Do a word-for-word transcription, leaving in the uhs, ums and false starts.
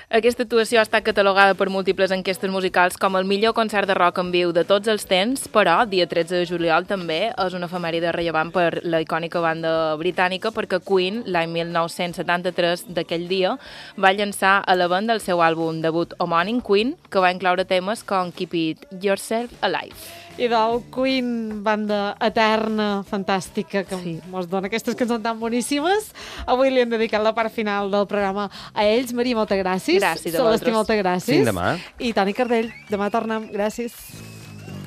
Aquesta actuació ha estat catalogada per múltiples enquestes musicals com el millor concert de rock en viu de tots els temps, però dia tretze de juliol també és una efemèride rellevant per la icònica banda britànica, perquè Queen, l'any mil nou-cents setanta-tres d'aquell dia, va llançar a la banda el seu àlbum debut homònim, Queen, que va incloure temes com Keep It Yourself Alive. I del Queen, banda eterna, fantàstica, que sí. Mos dona aquestes cançons tan boníssimes. Avui li hem dedicat la part final del programa a ells. Maria, moltes gràcies. Gràcies a vosaltres. Moltes gràcies. Fins demà. I Toni Cardell, demà tornem. Gràcies.